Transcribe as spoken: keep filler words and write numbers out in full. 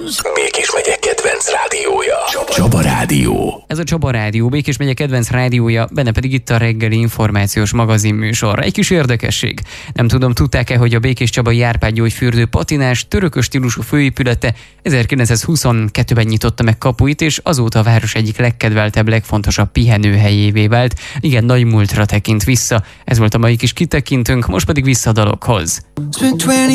Békés megye kedvenc rádiója. Csaba, Csaba Rádió. Ez a Csaba Rádió, Békés megye kedvenc rádiója, benne pedig itt a reggeli információs magazinműsor. Egy kis érdekesség. Nem tudom, tudták-e, hogy a Békés Csabai Árpád gyógyfürdő patinás, törökös stílusú főépülete ezerkilencszázhuszonkettőben nyitotta meg kapuit, és azóta a város egyik legkedveltebb, legfontosabb pihenőhelyévé vált. Igen, nagy múltra tekint vissza. Ez volt a mai kis kitekintőnk, most pedig vissza a dalokhoz.